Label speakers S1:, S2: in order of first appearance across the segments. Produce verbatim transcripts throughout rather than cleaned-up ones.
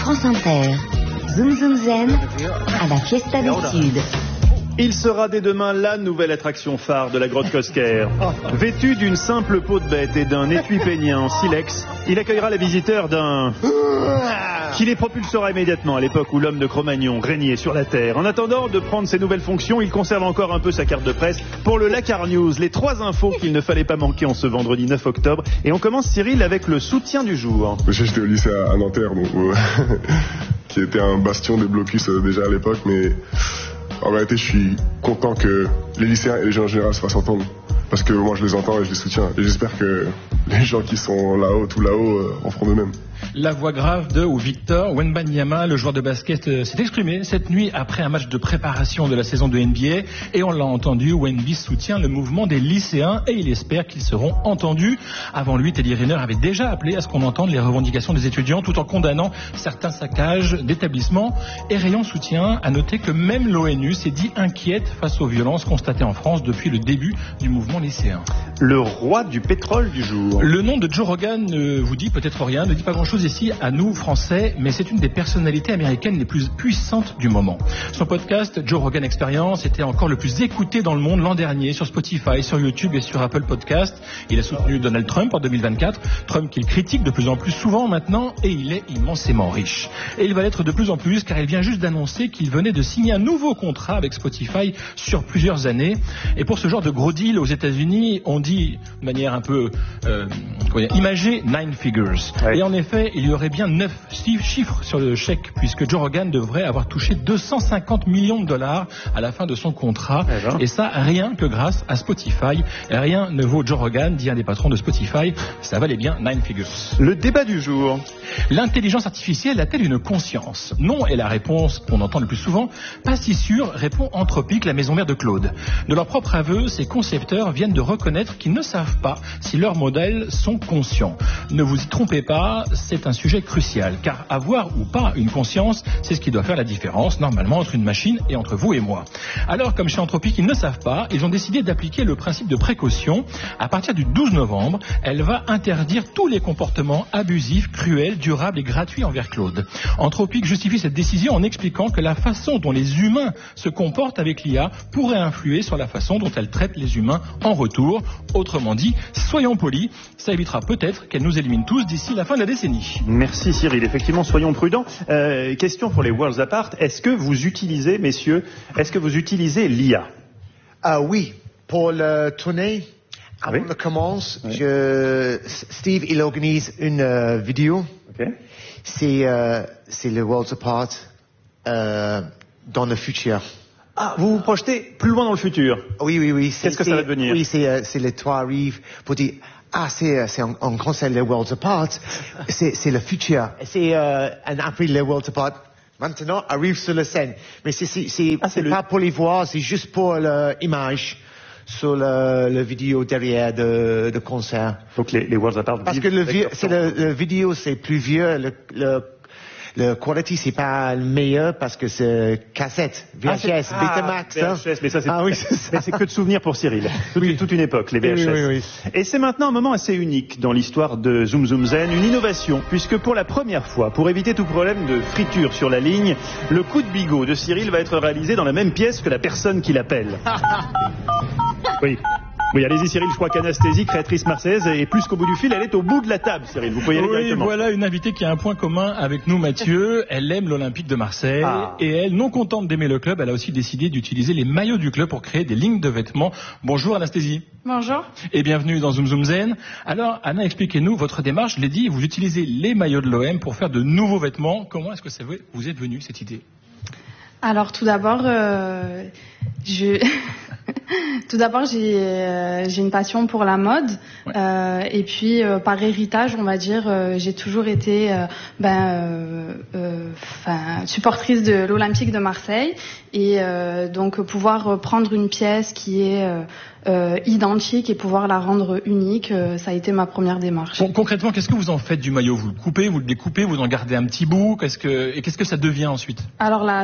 S1: France Inter, Zoom Zoom Zen à la Fiesta du Sud.
S2: Il sera dès demain la nouvelle attraction phare de la grotte Cosquer. Vêtu d'une simple peau de bête et d'un étui peignien en silex, il accueillera les visiteurs d'un... qui les propulsera immédiatement à l'époque où l'homme de Cro-Magnon régnait sur la Terre. En attendant de prendre ses nouvelles fonctions, il conserve encore un peu sa carte de presse pour le Lakar News. Les trois infos qu'il ne fallait pas manquer en ce vendredi neuf octobre. Et on commence, Cyril, avec le soutien du jour.
S3: J'étais au lycée à Nanterre, donc, euh, qui était un bastion des blocus euh, déjà à l'époque, mais... En réalité, je suis content que les lycéens et les gens en général se fassent entendre. Parce que moi, je les entends et je les soutiens. Et j'espère que les gens qui sont là-haut, tout là-haut, euh, en feront de même.
S4: La voix grave de ou Victor Wembanyama, le joueur de basket, euh, s'est exprimé cette nuit après un match de préparation de la saison de N B A. Et on l'a entendu, Wemby soutient le mouvement des lycéens et il espère qu'ils seront entendus. Avant lui, Teddy Riner avait déjà appelé à ce qu'on entende les revendications des étudiants tout en condamnant certains saccages d'établissements. Et Rayon soutient à noter que même l'ONU s'est dit inquiète face aux violences constatées en France depuis le début du mouvement lycéen.
S2: Le roi du pétrole du jour.
S4: Le nom de Joe Rogan ne vous dit peut-être rien, ne dit pas grand-chose ici à nous, Français, mais c'est une des personnalités américaines les plus puissantes du moment. Son podcast, Joe Rogan Experience, était encore le plus écouté dans le monde l'an dernier sur Spotify, sur YouTube et sur Apple Podcast. Il a soutenu Donald Trump en deux mille vingt-quatre, Trump qu'il critique de plus en plus souvent maintenant, et il est immensément riche. Et il va l'être de plus en plus car il vient juste d'annoncer qu'il venait de signer un nouveau contrat avec Spotify sur plusieurs années. Et pour ce genre de gros deal aux États-Unis, on dit de manière un peu euh, comment dire, imagée nine figures. Ouais. Et en effet, il y aurait bien neuf chiffres sur le chèque puisque Joe Rogan devrait avoir touché deux cent cinquante millions de dollars à la fin de son contrat. Ouais, et ça, rien que grâce à Spotify. Rien ne vaut Joe Rogan, dit un des patrons de Spotify. Ça valait bien nine figures.
S2: Le débat du jour.
S4: L'intelligence artificielle a-t-elle une conscience? Non est la réponse qu'on entend le plus souvent. Pas si sûr, répond Anthropic, la maison mère de Claude. De leur propre aveu, ces concepteurs viennent de reconnaître qu'ils ne savent pas si leurs modèles sont conscients. Ne vous y trompez pas, c'est un sujet crucial, car avoir ou pas une conscience, c'est ce qui doit faire la différence, normalement, entre une machine et entre vous et moi. Alors, comme chez Anthropic, ils ne savent pas, ils ont décidé d'appliquer le principe de précaution. À partir du douze novembre, elle va interdire tous les comportements abusifs, cruels, durables et gratuits envers Claude. Anthropic justifie cette décision en expliquant que la façon dont les humains se comportent avec l'I A pourrait influer sur la façon dont elle traite les humains en retour. Autrement dit, soyons polis, ça évitera peut-être qu'elle nous élimine tous d'ici la fin de la décennie.
S2: Merci Cyril, effectivement, soyons prudents. Euh, question pour les Worlds Apart, est-ce que vous utilisez, messieurs, est-ce que vous utilisez l'I A?
S5: Ah oui, pour le tournée, avant
S2: oui.
S5: de commencer,
S2: oui.
S5: je... Steve, il organise une euh, vidéo.
S2: Okay.
S5: C'est, euh, c'est le Worlds Apart euh, dans le futur.
S2: Ah, vous vous projetez plus loin dans le futur?
S5: Oui, oui, oui.
S2: Qu'est-ce que ça va devenir?
S5: Oui, c'est, euh, c'est les trois arrivent pour dire, ah, c'est, c'est en, en concert les Worlds Apart, c'est, c'est le futur. C'est, euh, et après les Worlds Apart, maintenant, arrive sur la scène. Mais c'est, c'est, c'est,
S2: ah, c'est,
S5: c'est
S2: le...
S5: pas pour les voir, c'est juste pour l'image sur le, le vidéo derrière de, de concert.
S2: Donc les, les Worlds Apart.
S5: Parce que le, vieux, c'est le, le vidéo, c'est plus vieux, le, le Le quality, c'est pas le meilleur parce que c'est cassette, V H S, ah, Betamax.
S2: Ah, V H S, mais ça, c'est,
S5: ah, oui, c'est, ça.
S2: c'est que de souvenirs pour Cyril. Toute, oui. toute une époque, les V H S.
S5: Oui, oui, oui.
S2: Et c'est maintenant un moment assez unique dans l'histoire de Zoom Zoom Zen, une innovation, puisque pour la première fois, pour éviter tout problème de friture sur la ligne, le coup de bigot de Cyril va être réalisé dans la même pièce que la personne qui l'appelle. Oui. Oui, allez-y Cyril, je crois qu'Anasthésie, créatrice marseillaise, est plus qu'au bout du fil, elle est au bout de la table, Cyril, vous pouvez y aller
S4: oui,
S2: directement.
S4: Voilà une invitée qui a un point commun avec nous, Mathieu. Elle aime l'Olympique de Marseille ah. et elle, non contente d'aimer le club, elle a aussi décidé d'utiliser les maillots du club pour créer des lignes de vêtements. Bonjour Anasthésie.
S6: Bonjour.
S4: Et bienvenue dans Zoom Zoom Zen. Alors Anna, expliquez-nous votre démarche. Je l'ai dit, vous utilisez les maillots de l'O M pour faire de nouveaux vêtements. Comment est-ce que ça vous est venu cette idée?
S6: Alors tout d'abord, euh, je... tout d'abord j'ai euh, j'ai une passion pour la mode ouais. euh, et puis euh, par héritage on va dire euh, j'ai toujours été euh, ben euh, euh, supportrice de l'Olympique de Marseille et euh, donc pouvoir prendre une pièce qui est euh, euh, identique et pouvoir la rendre unique, euh, ça a été ma première démarche.
S4: Bon, concrètement, qu'est-ce que vous en faites du maillot? Vous le coupez, vous le découpez, vous en gardez un petit bout, qu'est-ce que et qu'est-ce que ça devient ensuite?
S6: Alors la totalité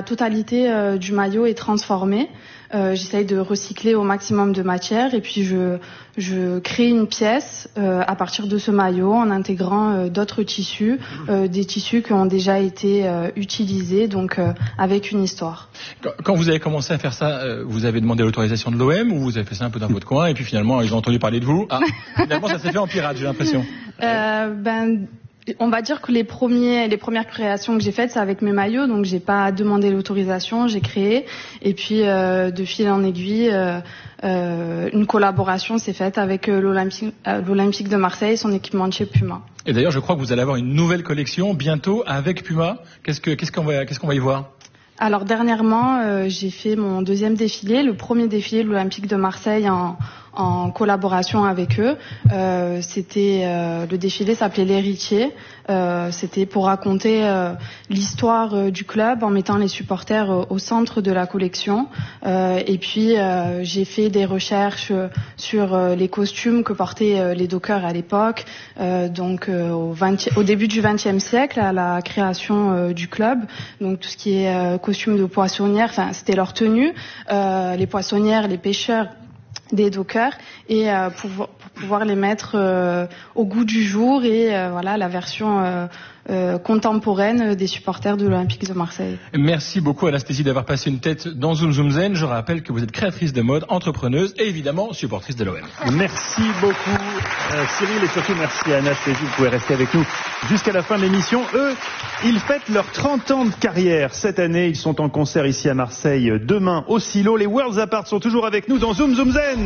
S6: qualité euh, du maillot est transformée. Euh, j'essaye de recycler au maximum de matière et puis je, je crée une pièce euh, à partir de ce maillot en intégrant euh, d'autres tissus, euh, des tissus qui ont déjà été euh, utilisés, donc euh, avec une histoire.
S4: Quand vous avez commencé à faire ça, euh, vous avez demandé l'autorisation de l'O M ou vous avez fait ça un peu dans votre coin et puis finalement ils ont entendu parler de vous? Ah, finalement ça s'est fait en pirate, j'ai l'impression.
S6: Euh, ben... On va dire que les premiers, les premières créations que j'ai faites, c'est avec mes maillots, donc j'ai pas demandé l'autorisation, j'ai créé, et puis euh, de fil en aiguille, euh, euh, une collaboration s'est faite avec euh, l'Olympique, euh, l'Olympique de Marseille, son équipementier Puma.
S4: Et d'ailleurs, je crois que vous allez avoir une nouvelle collection bientôt avec Puma. Qu'est-ce que, qu'est-ce qu'on va, qu'est-ce qu'on va y voir?
S6: Alors dernièrement, euh, j'ai fait mon deuxième défilé, le premier défilé de l'Olympique de Marseille en en collaboration avec eux. Euh, c'était euh, le défilé s'appelait l'Héritier. Euh, c'était pour raconter euh, l'histoire euh, du club en mettant les supporters euh, au centre de la collection. Euh, et puis euh, j'ai fait des recherches euh, sur euh, les costumes que portaient euh, les dockers à l'époque. Euh, donc euh, au, vingtième, au début du vingtième siècle, à la création euh, du club. Donc tout ce qui est euh, costumes de poissonnières, enfin c'était leur tenue. Euh, les poissonnières, les pêcheurs, des dockers et euh, pour, pour pouvoir les mettre euh, au goût du jour et euh, voilà la version euh, euh, contemporaine des supporters de l'Olympique de Marseille.
S4: Merci beaucoup Anastasie d'avoir passé une tête dans Zoom Zoom Zen. Je rappelle que vous êtes créatrice de mode, entrepreneuse et évidemment supportrice de l'O M.
S2: Merci beaucoup euh, Cyril et surtout merci à Anastasie. Vous pouvez rester avec nous jusqu'à la fin de l'émission. Eux, ils fêtent leurs trente ans de carrière cette année. Ils sont en concert ici à Marseille demain au Silo. Les Worlds Apart sont toujours avec nous dans Zoom Zoom Zen.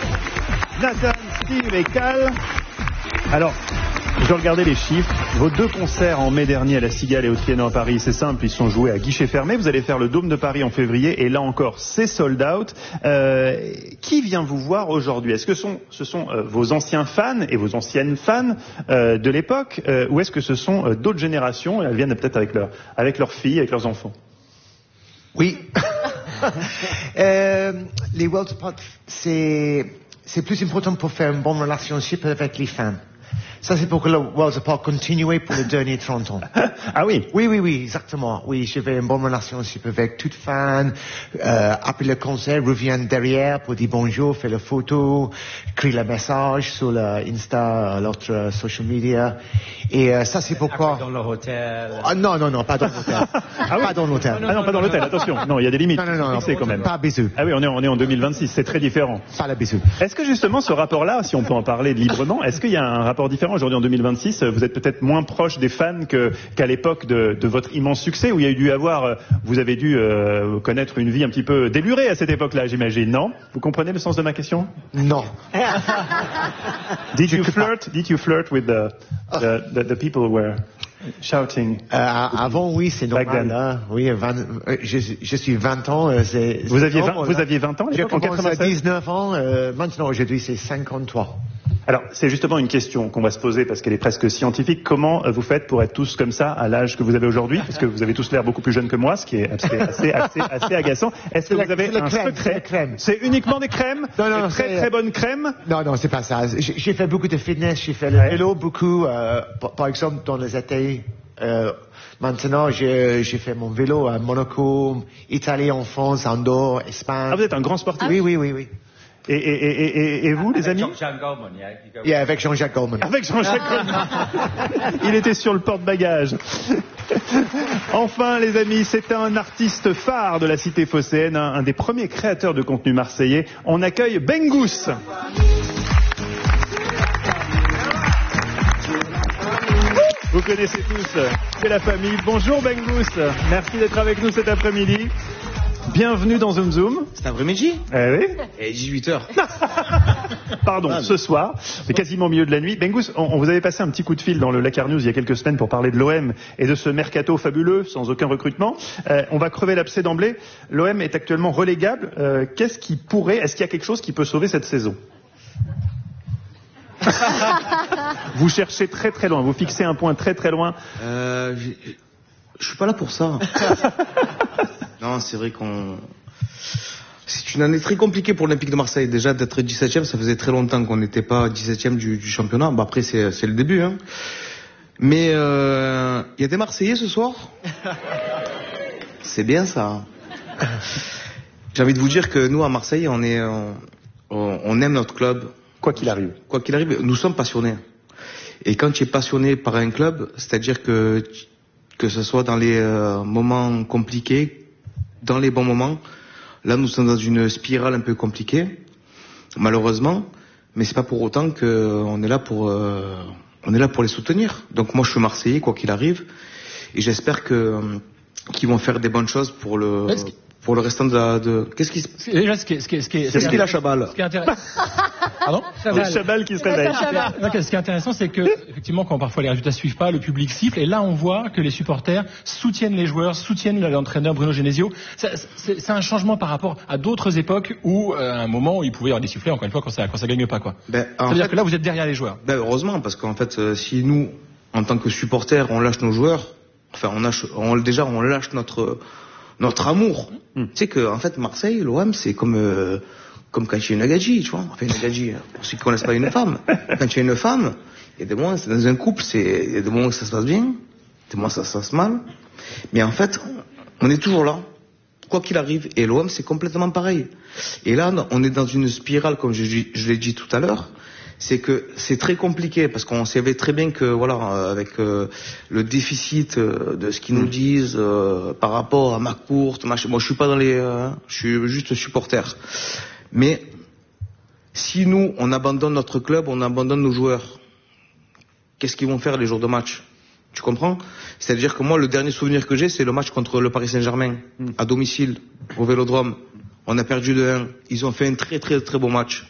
S2: Nathan, Steve et Cal. Alors, je regardais les chiffres. Vos deux concerts en mai dernier à la Cigale et au Trianon à Paris, c'est simple, ils sont joués à guichet fermé. Vous allez faire le Dôme de Paris en février et là encore, c'est sold out. Euh, qui vient vous voir aujourd'hui? Est-ce que sont, ce sont euh, vos anciens fans et vos anciennes fans euh, de l'époque euh, ou est-ce que ce sont euh, d'autres générations? Elles viennent peut-être avec, leur, avec leurs filles, avec leurs enfants.
S5: Oui. euh, les Worlds Apart, c'est, c'est plus important pour faire une bonne relationship avec les fans. Ça, c'est pour que le Worlds Apart continue pour les derniers trente ans.
S2: Ah oui?
S5: Oui, oui, oui, exactement. Oui, j'avais une bonne relation avec toutes fans. Euh, après le concert, reviennent derrière pour dire bonjour, faire la photo, créer le message sur l'Insta, l'autre social media. Et euh, ça, c'est pourquoi...
S7: Après dans leur hôtel.
S5: Ah, non, non, non, pas dans l'hôtel.
S2: Ah oui?
S5: Pas dans l'hôtel.
S2: Ah non, pas dans l'hôtel, attention. Non, il y a des limites.
S5: Non, non, non, non
S2: c'est quand même.
S5: Pas bisous.
S2: Ah oui, on est, on est en deux mille vingt-six, c'est très différent.
S5: Pas la bisou.
S2: Est-ce que justement ce rapport-là, si on peut en parler librement, est-ce qu'il y a un rapport différent aujourd'hui en deux mille vingt-six? Vous êtes peut-être moins proche des fans que, qu'à l'époque de, de votre immense succès où il y a eu dû avoir, vous avez dû euh, connaître une vie un petit peu délurée à cette époque-là, j'imagine, non? Vous comprenez le sens de ma question?
S5: Non.
S2: Did you flirt? Did you flirt with the the, the, the people who were shouting?
S5: Euh, avant, oui, c'est normal. Hein. Oui, vingt, je, je suis vingt ans. Euh, c'est,
S2: vous,
S5: c'est
S2: aviez
S5: normal,
S2: vingt, vous aviez vingt ans
S5: J'ai
S2: en
S5: commencé à
S2: quatre-vingt-seize?
S5: dix-neuf ans. Euh, maintenant, aujourd'hui, c'est cinquante-trois.
S2: Alors, c'est justement une question qu'on va se poser parce qu'elle est presque scientifique. Comment vous faites pour être tous comme ça à l'âge que vous avez aujourd'hui? Parce que vous avez tous l'air beaucoup plus jeunes que moi, ce qui est assez, assez, assez, assez agaçant. Est-ce que
S5: c'est
S2: vous
S5: la,
S2: avez
S5: c'est
S2: un
S5: crème,
S2: secret?
S5: C'est, crème.
S2: C'est uniquement des crèmes?
S5: Non, non,
S2: des très
S5: c'est...
S2: très bonnes crèmes?
S5: Non, non, c'est pas ça. J'ai, j'ai fait beaucoup de fitness. J'ai fait le
S2: ouais.
S5: vélo beaucoup. Euh, par, par exemple, dans les étés. Euh, maintenant, j'ai, j'ai fait mon vélo à Monaco, Italie, en France, Andorre, Espagne.
S2: Ah, vous êtes un grand sportif?
S5: Oui, oui, oui, oui.
S2: Et, et, et, et, et vous, les amis?
S7: Jean-Jacques Goldman, yeah, you go.
S5: Yeah, avec Jean-Jacques Goldman.
S2: Avec Jean-Jacques Goldman. Il était sur le porte-bagages. Enfin, les amis, c'est un artiste phare de la cité phocéenne, un, un des premiers créateurs de contenu marseillais. On accueille Bengus. Vous connaissez tous, c'est la famille. Bonjour Bengus, merci d'être avec nous cet après-midi. Bienvenue dans Zoom Zoom.
S7: C'est après-midi?
S2: Eh oui.
S7: Et dix-huit heures.
S2: Pardon, ce soir, c'est quasiment au milieu de la nuit. Bengus, on, on vous avait passé un petit coup de fil dans le Lakar News il y a quelques semaines pour parler de l'O M et de ce mercato fabuleux, sans aucun recrutement. Euh, on va crever l'abcès d'emblée. L'O M est actuellement relégable. Euh, qu'est-ce qui pourrait, est-ce qu'il y a quelque chose qui peut sauver cette saison? Vous cherchez très très loin, vous fixez un point très très loin.
S7: Euh, je suis pas là pour ça. Non, c'est vrai qu'on... C'est une année très compliquée pour l'Olympique de Marseille. Déjà, d'être dix-septième, ça faisait très longtemps qu'on n'était pas dix-septième du, du championnat. Bah, après, c'est, c'est le début. Hein. Mais il euh, y a des Marseillais ce soir. C'est bien ça. J'ai envie de vous dire que nous, à Marseille, on est, on, on aime notre club.
S2: Quoi qu'il arrive.
S7: Quoi qu'il arrive, nous sommes passionnés. Et quand tu es passionné par un club, c'est-à-dire que, que ce soit dans les euh, moments compliqués, dans les bons moments, là, nous sommes dans une spirale un peu compliquée, malheureusement, mais c'est pas pour autant que on est là pour, euh, on est là pour les soutenir. Donc moi, je suis Marseillais, quoi qu'il arrive, et j'espère que, qu'ils vont faire des bonnes choses pour le, pour le restant de la, de, qu'est-ce qui se,
S4: déjà, ce qui est, ce qui est, ce qui est,
S7: qu'est-ce qu'il a Chabal?
S4: Ce qui est intéressant. Pardon?
S2: C'est Chabal qui se réveille.
S4: Ce qui est intéressant, c'est que, effectivement, quand parfois les résultats suivent pas, le public siffle, et là, on voit que les supporters soutiennent les joueurs, soutiennent l'entraîneur Bruno Genesio. C'est, c'est, c'est un changement par rapport à d'autres époques où, à un moment, où il pouvait y avoir des sifflets, encore une fois, quand ça, quand ça gagne pas, quoi.
S7: Ben,
S4: c'est-à-dire que là, vous êtes derrière les joueurs.
S7: Ben, heureusement, parce qu'en fait, euh, si nous, en tant que supporters, on lâche nos joueurs, enfin, on lâche, on, déjà, on lâche notre, notre amour. Mm. Tu sais que, en fait, Marseille, l'O M, c'est comme, euh, comme quand tu es une gadji, tu vois. Enfin, une gadji, pour ceux qui connaissent pas une femme. Quand tu es une femme, il y a des moments, dans un couple, c'est, il y a des moments où ça se passe bien, des moments où ça se passe mal. Mais en fait, on est toujours là. Quoi qu'il arrive. Et l'O M, c'est complètement pareil. Et là, on est dans une spirale, comme je, je l'ai dit tout à l'heure. C'est que c'est très compliqué parce qu'on savait très bien que voilà, avec euh, le déficit euh, de ce qu'ils nous disent euh, par rapport à McCourt, machin, moi je suis pas dans les, euh, je suis juste supporter. Mais si nous on abandonne notre club, on abandonne nos joueurs, qu'est-ce qu'ils vont faire les jours de match? Tu comprends? C'est-à-dire que moi le dernier souvenir que j'ai, c'est le match contre le Paris Saint-Germain à domicile au Vélodrome. On a perdu de un. Ils ont fait un très très très beau match.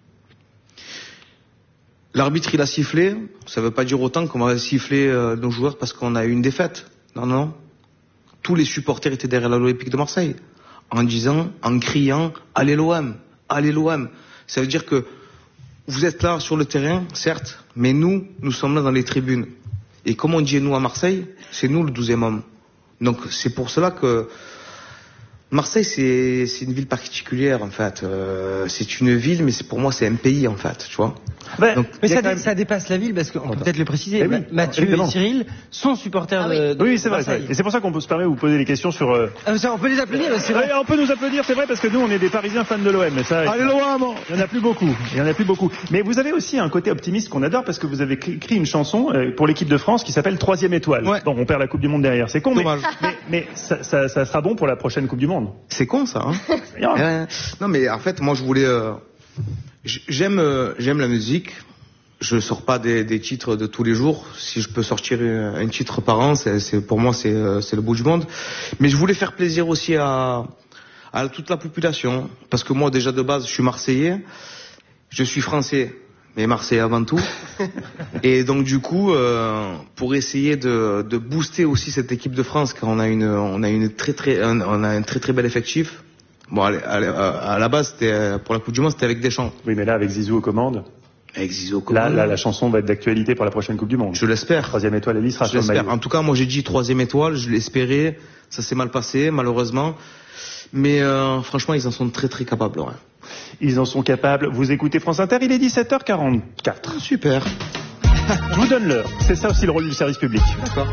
S7: L'arbitre, il a sifflé. Ça ne veut pas dire autant qu'on va siffler euh, nos joueurs parce qu'on a eu une défaite. Non, non. Tous les supporters étaient derrière l'Olympique de Marseille. En disant, en criant, allez l'O M, allez l'O M. Ça veut dire que vous êtes là sur le terrain, certes, mais nous, nous sommes là dans les tribunes. Et comme on dit nous à Marseille, c'est nous le douzième homme. Donc c'est pour cela que Marseille, c'est, c'est une ville particulière, en fait. Euh, c'est une ville, mais c'est, pour moi, c'est un pays, en fait, tu vois.
S8: Ouais,
S7: Donc,
S8: mais ça,
S7: même...
S8: ça dépasse la ville, parce qu'on peut peut-être le préciser.
S2: Eh oui,
S8: Mathieu
S2: évidemment.
S8: et Cyril sont supporters
S2: ah oui.
S8: de, de
S2: Oui, c'est vrai,
S8: Marseille.
S2: c'est vrai. Et c'est pour ça qu'on peut se permettre de vous poser des questions sur... Euh...
S8: Ah, ça, on peut les applaudir, c'est vrai.
S2: Ouais, on peut nous applaudir, c'est vrai, parce que nous, on est des Parisiens fans de l'O M. Mais ça,
S8: allez l'O M.
S2: Il n'y en a plus beaucoup. Il y en a plus beaucoup. Mais vous avez aussi un côté optimiste qu'on adore, parce que vous avez écrit une chanson pour l'équipe de France qui s'appelle Troisième étoile.
S7: Ouais.
S2: Bon, on perd la Coupe du Monde derrière, c'est con, mais,
S7: Dommage.
S2: mais, mais ça, ça, ça sera bon pour la prochaine Coupe du Monde.
S7: C'est con, ça, hein. euh, Non, mais en fait, moi, je voulais... Euh, j'aime, euh, j'aime la musique. Je sors pas des, des titres de tous les jours. Si je peux sortir un, un titre par an, c'est, c'est pour moi, c'est, c'est le bout du monde. Mais je voulais faire plaisir aussi à, à toute la population. Parce que moi, déjà, de base, je suis Marseillais. Je suis Français, mais Marseillais avant tout. Et donc, du coup, euh, pour essayer de, de booster aussi cette équipe de France, car on a une, on a une très, très, un, on a un très, très bel effectif. Bon, à, à, à la base, c'était, pour la Coupe du Monde, c'était avec Deschamps.
S2: Oui, mais là, avec Zizou aux commandes.
S7: Avec Zizou aux commandes.
S2: Là, là, la chanson va être d'actualité pour la prochaine Coupe du Monde.
S7: Je l'espère.
S2: Troisième étoile, elle y sera.
S7: Je l'espère. En tout cas, moi, j'ai dit troisième étoile. Je l'espérais. Ça s'est mal passé, malheureusement. Mais euh, franchement, ils en sont très, très capables. Ouais.
S2: Ils en sont capables. Vous écoutez France Inter, il est dix-sept heures quarante-quatre.
S7: Super.
S2: Je vous donne l'heure. C'est ça aussi le rôle du service public.
S7: D'accord.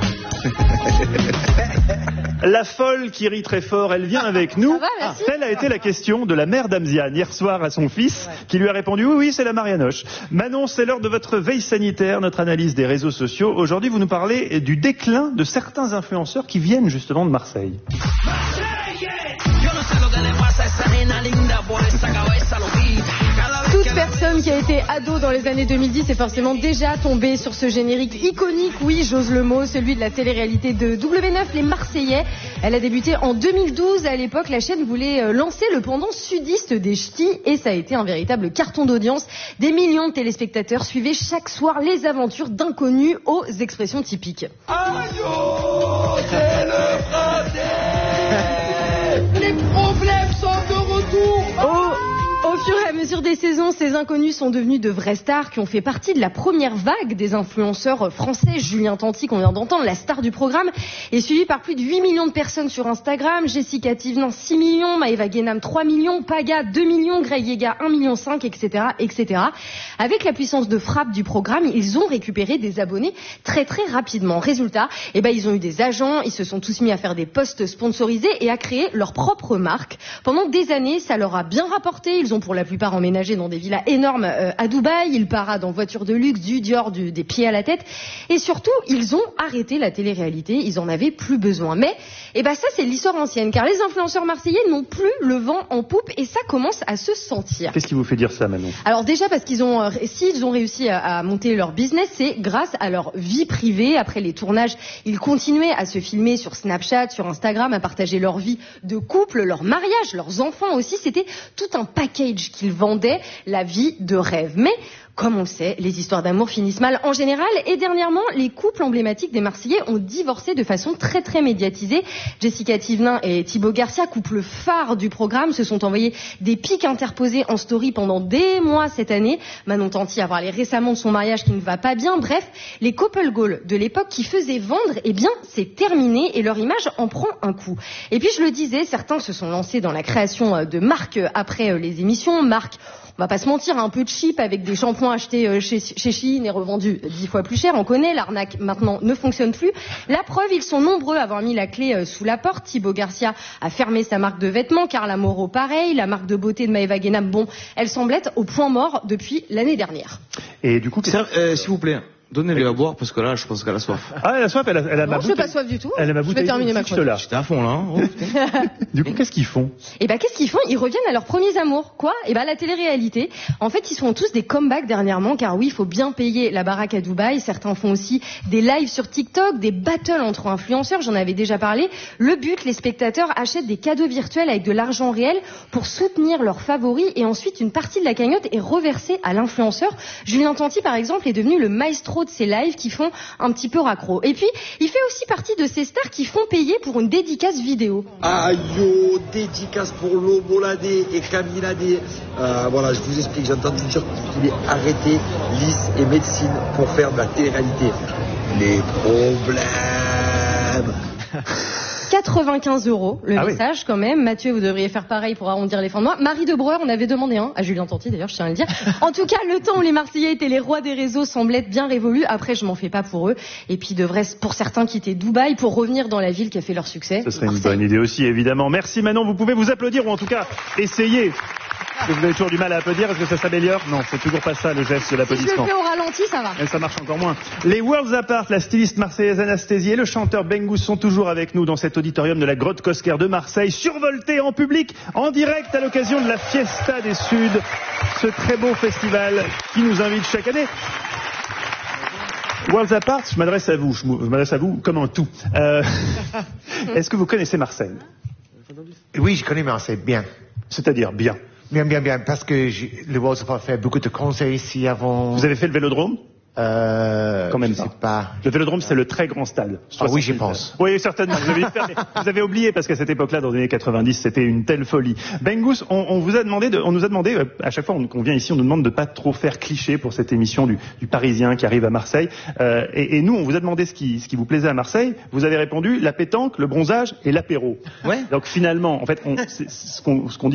S2: La folle qui rit très fort, elle vient avec nous.
S9: Va, ah,
S2: telle a été la question de la mère d'Amziane hier soir à son fils, ouais. qui lui a répondu oui, oui, c'est la Marianoche. Manon, c'est l'heure de votre veille sanitaire, notre analyse des réseaux sociaux. Aujourd'hui, vous nous parlez du déclin de certains influenceurs qui viennent justement de Marseille.
S9: Toute personne qui a été ado dans les années deux mille dix est forcément déjà tombée sur ce générique iconique, oui, j'ose le mot, celui de la télé-réalité de W neuf, Les Marseillais. Elle a débuté en deux mille douze. À l'époque, la chaîne voulait lancer le pendant sudiste des ch'tis et ça a été un véritable carton d'audience. Des millions de téléspectateurs suivaient chaque soir les aventures d'inconnus aux expressions typiques.
S10: Aïe, c'est le printemps. Les problèmes sont de retour.
S9: Oh. Au fur et à mesure des saisons, ces inconnus sont devenus de vraies stars qui ont fait partie de la première vague des influenceurs français. Julien Tanti, qu'on vient d'entendre, la star du programme, est suivi par plus de huit millions de personnes sur Instagram. Jessica Thivenin, six millions. Maëva Guénam, trois millions. Paga, deux millions. Greg Yega, un virgule cinq million, et cetera, et cetera. Avec la puissance de frappe du programme, ils ont récupéré des abonnés très très rapidement. Résultat, eh ben, ils ont eu des agents, ils se sont tous mis à faire des posts sponsorisés et à créer leur propre marque. Pendant des années, ça leur a bien rapporté. Ils ont pour la plupart emménagé dans des villas énormes euh, à Dubaï. Ils paradent en voiture de luxe, du Dior, du, des pieds à la tête. Et surtout, ils ont arrêté la télé-réalité. Ils en avaient plus besoin. Mais, eh ben, ça, c'est l'histoire ancienne. Car les influenceurs marseillais n'ont plus le vent en poupe et ça commence à se sentir.
S2: Qu'est-ce qui vous fait dire ça, Manon?
S9: Alors déjà, parce qu'ils ont, euh, s'ils ont réussi à, à monter leur business, c'est grâce à leur vie privée. Après les tournages, ils continuaient à se filmer sur Snapchat, sur Instagram, à partager leur vie de couple, leur mariage, leurs enfants aussi. C'était tout un package qu'ils vendaient, la vie de rêve. Mais comme on le sait, les histoires d'amour finissent mal en général. Et dernièrement, les couples emblématiques des Marseillais ont divorcé de façon très très médiatisée. Jessica Thivenin et Thibaut Garcia, couple phare du programme, se sont envoyés des pics interposés en story pendant des mois cette année. Manon Tanti a parlé récemment de son mariage qui ne va pas bien. Bref, les couple goals de l'époque qui faisaient vendre, eh bien, c'est terminé et leur image en prend un coup. Et puis, je le disais, certains se sont lancés dans la création de marques après les émissions. Marques, on va pas se mentir, un peu cheap avec des shampoings achetés chez, chez Shein et revendus dix fois plus cher. On connaît, l'arnaque maintenant ne fonctionne plus. La preuve, ils sont nombreux à avoir mis la clé sous la porte. Thibaut Garcia a fermé sa marque de vêtements, Carla Moreau pareil, la marque de beauté de Maëva Guénam, bon, elle semble être au point mort depuis l'année dernière.
S2: Et du coup,
S7: euh, s'il vous plaît, donnez-lui à boire parce que là, je pense qu'elle a soif.
S2: Ah, elle a soif, elle a, elle a
S9: non,
S2: ma
S9: je
S2: bouteille.
S9: n'ai pas soif du tout.
S2: Elle a ma
S9: je
S2: bouteille.
S9: vais terminer ma chronique.
S7: J'étais à fond là. Hein. Oh,
S2: du coup, qu'est-ce qu'ils font?
S9: Eh ben, qu'est-ce qu'ils font? Ils reviennent à leurs premiers amours. Quoi? Eh ben, la télé-réalité. En fait, ils font tous des comebacks dernièrement, car oui, il faut bien payer la baraque à Dubaï. Certains font aussi des lives sur TikTok, des battles entre influenceurs. J'en avais déjà parlé. Le but, les spectateurs achètent des cadeaux virtuels avec de l'argent réel pour soutenir leurs favoris et ensuite une partie de la cagnotte est reversée à l'influenceur. Julien Tanti, par exemple, est devenu le maestro de ces lives qui font un petit peu raccro. Et puis, il fait aussi partie de ces stars qui font payer pour une dédicace vidéo.
S10: Aïe, yo, dédicace pour Lobolade et Camilade. Euh, voilà, je vous explique, j'ai entendu dire qu'il voulait arrêter Lys et médecine pour faire de la télé-réalité. Les problèmes.
S9: quatre-vingt-quinze euros le
S2: ah
S9: message
S2: oui.
S9: quand même. Mathieu, vous devriez faire pareil pour arrondir les fins de mois. Marie de Breuer, on avait demandé un, à Julien Tanti d'ailleurs, je tiens à le dire. En tout cas, le temps où les Marseillais étaient les rois des réseaux semble être bien révolu. Après, je m'en fais pas pour eux. Et puis, ils devraient, pour certains, quitter Dubaï pour revenir dans la ville qui a fait leur succès.
S2: Ce serait
S9: Marseille.
S2: une bonne idée aussi, évidemment. Merci Manon, vous pouvez vous applaudir ou en tout cas essayer. Est-ce que vous avez toujours du mal à applaudir? Est-ce que ça s'améliore? Non, c'est toujours pas ça le geste de
S9: Si je
S2: l'applaudissement.
S9: le fais au ralenti, ça va.
S2: Et ça marche encore moins. Les Worlds Apart, la styliste marseillaise Anasthésie et le chanteur Bengous sont toujours avec nous dans cet auditorium de la Grotte Cosquer de Marseille, survolté en public, en direct à l'occasion de la Fiesta des Suds, ce très beau festival qui nous invite chaque année. Worlds Apart, je m'adresse à vous, je m'adresse à vous comme un tout. Euh, est-ce que vous connaissez Marseille?
S5: Oui, je connais Marseille bien.
S2: C'est-à-dire bien.
S5: Bien, bien, bien, parce que je, le World Apart fait beaucoup de concerts ici avant.
S2: Vous avez fait le Vélodrome?
S5: Euh,
S2: Quand même
S5: je
S2: pas.
S5: sais pas.
S2: Le Vélodrome, c'est le très grand stade.
S5: Ah oui, j'y pense.
S2: Oui, certainement. Vous avez, vous avez oublié parce qu'à cette époque-là, dans les années quatre-vingt-dix, c'était une telle folie. Bengous, on, on vous a demandé, de, on nous a demandé, à chaque fois qu'on vient ici, on nous demande de pas trop faire cliché pour cette émission du, du Parisien qui arrive à Marseille. Euh, et, et nous, on vous a demandé ce qui, ce qui vous plaisait à Marseille. Vous avez répondu la pétanque, le bronzage et l'apéro.
S7: Ouais.
S2: Donc finalement, en fait, on, c'est, ce qu'on, ce qu'on dit